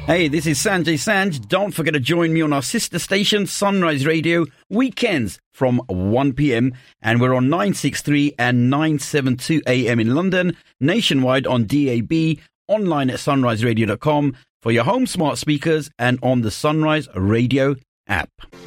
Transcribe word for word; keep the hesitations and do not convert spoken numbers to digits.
Hey, this is Sanjay Sanj. Don't forget to join me on our sister station, Sunrise Radio, weekends from one p.m. And we're on nine sixty-three and nine seventy-two A M in London, nationwide on D A B, online at sunrise radio dot com for your home smart speakers and on the Sunrise Radio app.